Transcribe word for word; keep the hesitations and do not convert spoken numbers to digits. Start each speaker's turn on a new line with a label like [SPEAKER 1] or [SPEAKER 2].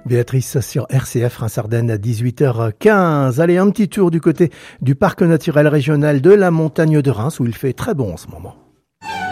[SPEAKER 1] Béatrice sur R C F Reims-Ardennes à dix-huit heures quinze. Allez, un petit tour du côté du parc naturel régional de la montagne de Reims où il fait très bon en ce moment.